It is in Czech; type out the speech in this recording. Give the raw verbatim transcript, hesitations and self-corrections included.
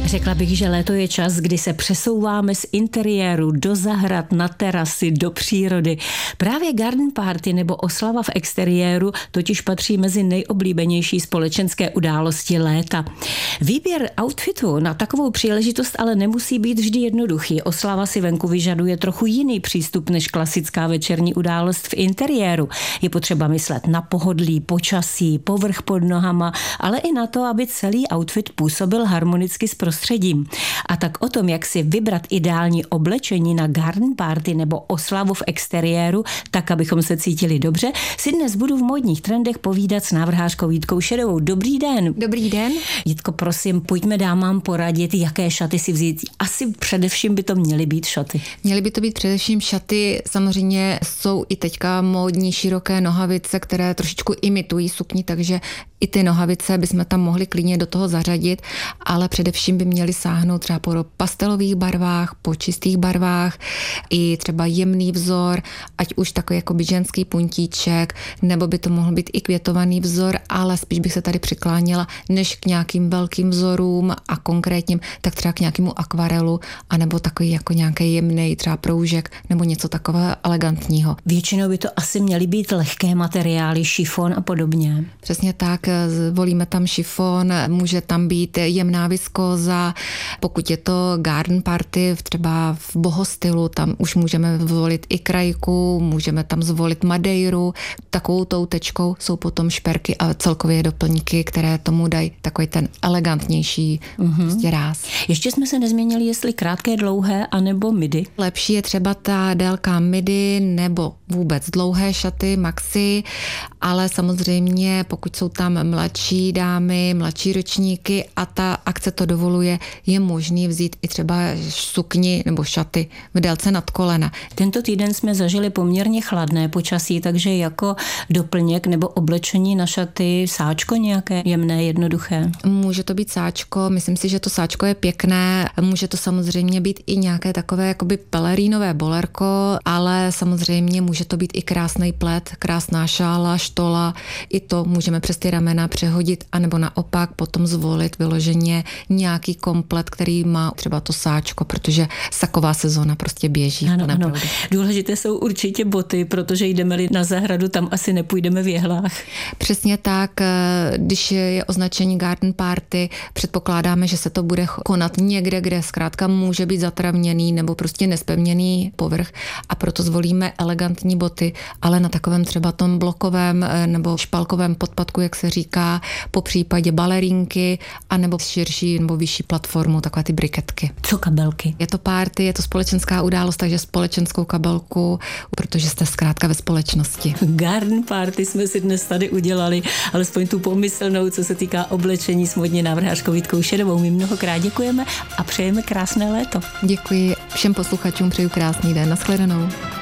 Řekla bych, že léto je čas, kdy se přesouváme z interiéru do zahrad, na terasy, do přírody. Právě garden party nebo oslava v exteriéru totiž patří mezi nejoblíbenější společenské události léta. Výběr outfitu na takovou příležitost ale nemusí být vždy jednoduchý. Oslava si venku vyžaduje trochu jiný přístup než klasická večerní událost v interiéru. Je potřeba myslet na pohodlí, počasí, povrch pod nohama, ale i na to, aby celý outfit působil harmonicky s prostředím. A tak o tom, jak si vybrat ideální oblečení na garden party nebo oslavu v exteriéru, tak abychom se cítili dobře, si dnes budu v módních trendech povídat s návrhářkou Jitkou Šedovou. Dobrý den. Dobrý den. Jitko, prosím, pojďme dámám poradit, jaké šaty si vzít. Asi především by to měly být šaty. Měly by to být především šaty. Samozřejmě jsou i teďka módní široké nohavice, které trošičku imitují sukni, takže i ty nohavice bychom tam mohli klidně do toho zařadit, ale především by měly sáhnout třeba po pastelových barvách, po čistých barvách, i třeba jemný vzor, ať už takový jako by ženský puntíček, nebo by to mohl být i květovaný vzor, ale spíš bych se tady přikláněla než k nějakým velkým vzorům a konkrétním, tak třeba k nějakému akvarelu, anebo takový jako nějaký jemný třeba proužek, nebo něco takového elegantního. Většinou by to asi měly být lehké materiály, šifon a podobně. Přesně tak, volíme tam šifon, může tam být jemná viskóza, pokud je to garden party, třeba v bohostylu, tam už můžeme zvolit i krajku, můžeme tam zvolit madeiru, takovou tou tečkou jsou potom šperky a celkově doplňky, které tomu dají takový ten elegantnější mm-hmm. prostě ráz. Ještě jsme se nezměnili, jestli krátké, dlouhé, anebo midi. Lepší je třeba ta délka midi nebo vůbec dlouhé šaty, maxi, ale samozřejmě pokud jsou tam mladší dámy, mladší ročníky a ta akce to dovoluje, je možný vzít i třeba sukni nebo šaty v délce nad kolena. Tento týden jsme zažili poměrně chladné počasí, takže jako doplněk nebo oblečení na šaty sáčko nějaké jemné, jednoduché? Může to být sáčko, myslím si, že to sáčko je pěkné, může to samozřejmě být i nějaké takové jakoby pelerínové bolerko, ale samozřejmě může to být i krásný plet, krásná šála, štola, i to můžeme přes ty ramena přehodit, anebo naopak potom zvolit vyloženě nějaký komplet, který má třeba to sáčko, protože saková sezóna prostě běží. Ano, ano. Důležité jsou určitě boty, protože jdeme-li na zahradu, tam asi nepůjdeme v jehlách. Přesně tak, když je označení garden party, předpokládáme, že se to bude konat někde, kde zkrátka může být zatravněný nebo prostě nespevněný povrch a proto zvolíme elegantní boty, ale na takovém třeba tom blokovém nebo špalkovém podpatku, jak se říká, po případě balerínky a nebo širší nebo vyšší platformu, takové ty briketky. Co kabelky? Je to party, je to společenská událost, takže společenskou kabelku, protože jste zkrátka ve společnosti. Garden party jsme si dnes tady udělali, alespoň tu pomyslnou, co se týká oblečení s módní návrhářkou Jitkou Šedovou. My mnohokrát děkujeme a přejeme krásné léto. Děkuji všem posluchačům, přeju krásný den. Nashledanou.